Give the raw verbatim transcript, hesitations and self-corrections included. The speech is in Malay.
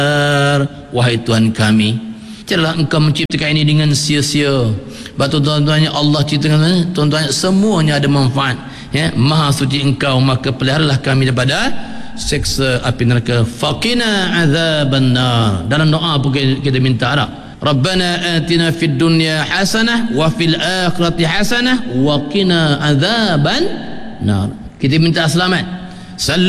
wahai Tuhan kami, tidaklah engkau menciptakan ini dengan sia-sia. Batu tuan-tuannya Allah ciptakan, tuan-tuannya semuanya ada manfaat, ya. Maha suci engkau, maka peliharalah kami daripada seksa api neraka. Faqina azaban nar. Dalam doa pun kita minta Arab, Rabbana atina fid dunya hasanah wa fil akhirati hasanah wa qina azaban nar. Kita minta selamat.